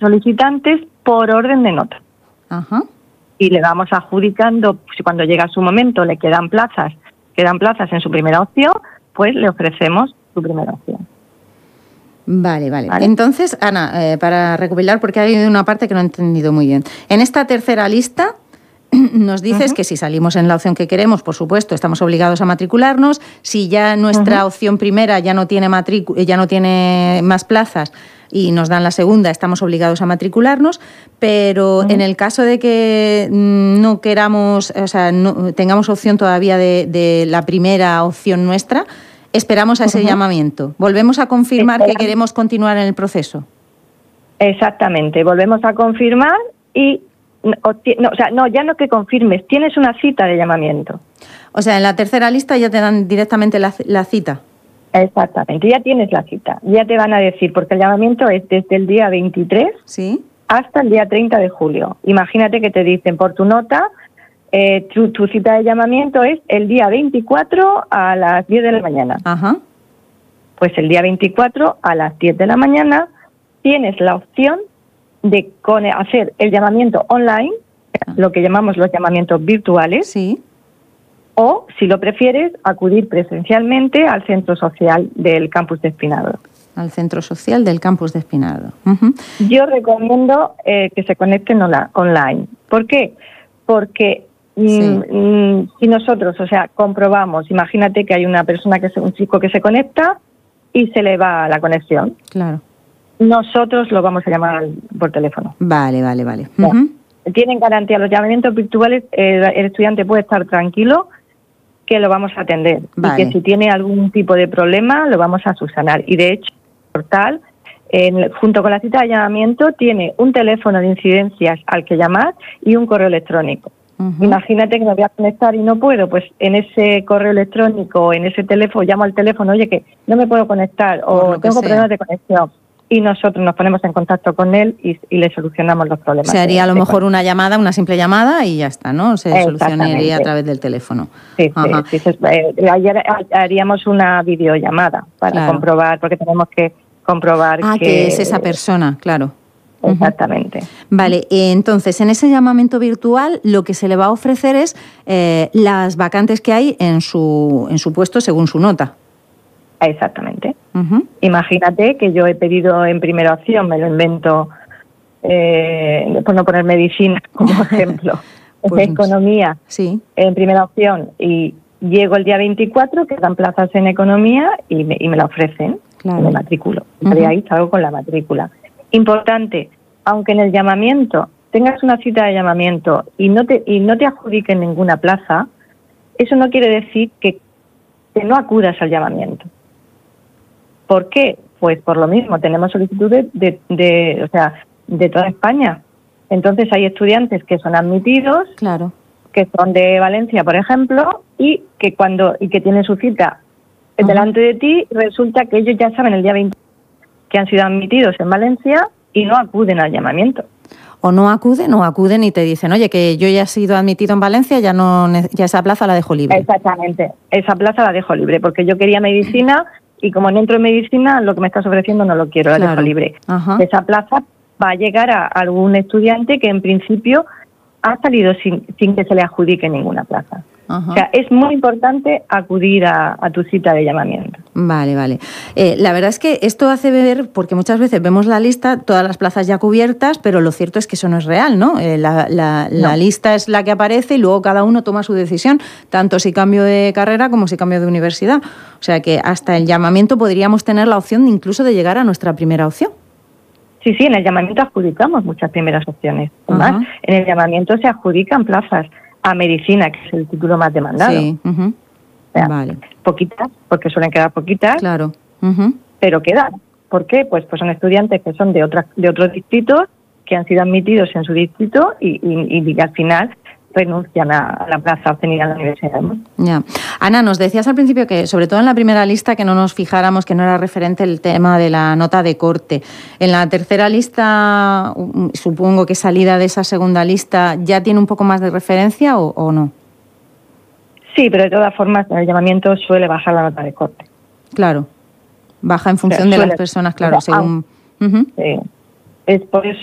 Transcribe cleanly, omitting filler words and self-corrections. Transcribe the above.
solicitantes por orden de nota. Ajá. Y le vamos adjudicando, si cuando llega su momento le quedan plazas en su primera opción, pues le ofrecemos su primera opción. Vale. Entonces, Ana, para recopilar, porque hay una parte que no he entendido muy bien. En esta tercera lista nos dices que si salimos en la opción que queremos, por supuesto, estamos obligados a matricularnos. Si ya nuestra opción primera ya no tiene más plazas y nos dan la segunda, estamos obligados a matricularnos, pero en el caso de que no queramos, o sea, no tengamos opción todavía de la primera opción nuestra, esperamos a ese llamamiento. ¿Volvemos a confirmar que queremos continuar en el proceso? Exactamente, volvemos a confirmar y ya no que confirmes, tienes una cita de llamamiento. O sea, en la tercera lista ya te dan directamente la cita. Exactamente, ya tienes la cita, ya te van a decir, porque el llamamiento es desde el día 23 hasta el día 30 de julio. Imagínate que te dicen por tu nota, tu cita de llamamiento es el día 24 a las 10 de la mañana. Ajá. Pues el día 24 a las 10 de la mañana tienes la opción de hacer el llamamiento online, lo que llamamos los llamamientos virtuales, sí, o, si lo prefieres, acudir presencialmente al centro social del campus de Espinardo. Al centro social del campus de Espinardo. Yo recomiendo que se conecten online. ¿Por qué? Porque si nosotros, comprobamos, imagínate que hay un chico que se conecta y se le va la conexión. Claro. Nosotros lo vamos a llamar por teléfono. Vale. Tienen garantía los llamamientos virtuales, el estudiante puede estar tranquilo que lo vamos a atender. Y que si tiene algún tipo de problema lo vamos a subsanar. Y de hecho, el portal, junto con la cita de llamamiento, tiene un teléfono de incidencias al que llamar y un correo electrónico. Imagínate que me voy a conectar y no puedo, pues en ese correo electrónico o en ese teléfono, llamo al teléfono, oye, que no me puedo conectar o tengo problemas de conexión. Y nosotros nos ponemos en contacto con él y le solucionamos los problemas. Se haría a lo mejor una simple llamada y ya está, ¿no? Se solucionaría a través del teléfono. Sí. Haríamos una videollamada para comprobar, porque tenemos que comprobar que es esa persona, claro. Exactamente. Vale, entonces en ese llamamiento virtual lo que se le va a ofrecer es las vacantes que hay en su puesto según su nota. Exactamente. Imagínate que yo he pedido en primera opción, me lo invento, por no poner medicina como ejemplo, pues, economía en primera opción, y llego el día 24, que dan plazas en economía y me la ofrecen, y me matriculo. De ahí salgo con la matrícula. Importante, aunque en el llamamiento tengas una cita de llamamiento y no te adjudiquen ninguna plaza, eso no quiere decir que no acudas al llamamiento. ¿Por qué? Pues por lo mismo, tenemos solicitudes de toda España. Entonces hay estudiantes que son admitidos, que son de Valencia, por ejemplo, y que tienen su cita delante de ti, resulta que ellos ya saben el día 20 que han sido admitidos en Valencia y no acuden al llamamiento. O no acuden y te dicen, oye, que yo ya he sido admitido en Valencia, ya esa plaza la dejo libre. Exactamente, esa plaza la dejo libre, porque yo quería medicina y como no entro en medicina, lo que me estás ofreciendo no lo quiero, la dejo libre. Esa plaza va a llegar a algún estudiante que en principio ha salido sin que se le adjudique ninguna plaza. O sea, es muy importante acudir a tu cita de llamamiento. Vale. La verdad es que esto hace ver, porque muchas veces vemos la lista, todas las plazas ya cubiertas, pero lo cierto es que eso no es real, ¿no? La lista es la que aparece y luego cada uno toma su decisión, tanto si cambio de carrera como si cambio de universidad. O sea que hasta el llamamiento podríamos tener la opción incluso de llegar a nuestra primera opción. Sí, en el llamamiento adjudicamos muchas primeras opciones. Además, en el llamamiento se adjudican plazas a medicina, que es el título más demandado. Sí, o sea, poquitas, porque suelen quedar poquitas, pero quedan. ¿Por qué? Pues son estudiantes que son de otros distritos, que han sido admitidos en su distrito y al final renuncian a la plaza obtenida en la universidad. Ya. Ana, nos decías al principio que, sobre todo en la primera lista, que no nos fijáramos, que no era referente el tema de la nota de corte. En la tercera lista, supongo que salida de esa segunda lista, ¿ya tiene un poco más de referencia o no? Sí, pero de todas formas, en el llamamiento suele bajar la nota de corte. Claro. Baja en función de las personas, claro, según... Sí. Es por eso